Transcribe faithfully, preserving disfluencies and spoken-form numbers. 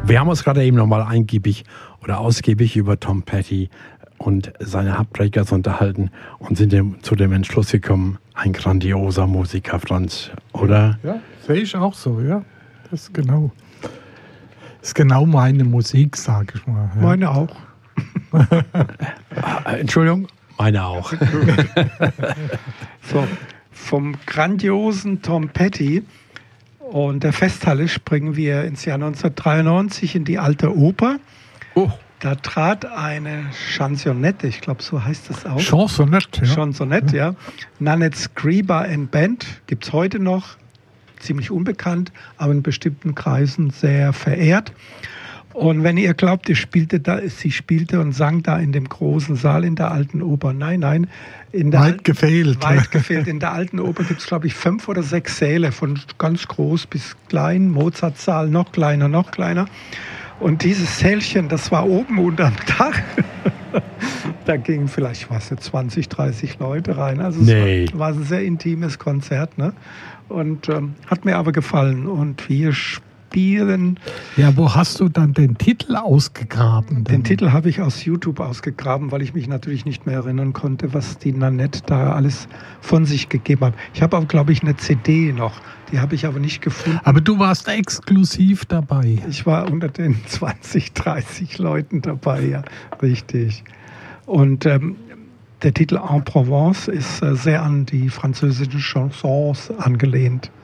Wir haben uns gerade eben nochmal eingiebig oder ausgiebig über Tom Petty und seine Heartbreakers unterhalten und sind dem, zu dem Entschluss gekommen, ein grandioser Musiker, Franz, oder? Ja, sehe ich auch so, ja. Das ist genau, das ist genau meine Musik, sage ich mal. Ja. Meine auch. Entschuldigung, meine auch. So, vom grandiosen Tom Petty und der Festhalle springen wir ins Jahr neunzehnhundertdreiundneunzig in die Alte Oper. Oh. Da trat eine Chansonette, ich glaube, so heißt das auch. Chansonette, ja. Chansonette, ja. Nanette Scriba and Band gibt es heute noch. Ziemlich unbekannt, aber in bestimmten Kreisen sehr verehrt. Und wenn ihr glaubt, ihr spielte da, sie spielte und sang da in dem großen Saal in der Alten Oper. Nein, nein. In der weit gefehlt. Weit gefehlt. In der Alten Oper gibt es, glaube ich, fünf oder sechs Säle, von ganz groß bis klein. Mozartsaal, noch kleiner, noch kleiner. Und dieses Sälchen, das war oben unterm Dach. Da gingen vielleicht, was, zwanzig, dreißig Leute rein. Also es nee. war, war ein sehr intimes Konzert, ne? Und ähm, hat mir aber gefallen. Und wir spielen... Ja, wo hast du dann den Titel ausgegraben? Den Titel habe ich aus YouTube ausgegraben, weil ich mich natürlich nicht mehr erinnern konnte, was die Nanette da alles von sich gegeben hat. Ich habe auch, glaube ich, eine C D noch. Die habe ich aber nicht gefunden. Aber du warst exklusiv dabei. Ich war unter den zwanzig, dreißig Leuten dabei, ja, richtig. Und ähm, der Titel En Provence ist äh, sehr an die französischen Chansons angelehnt.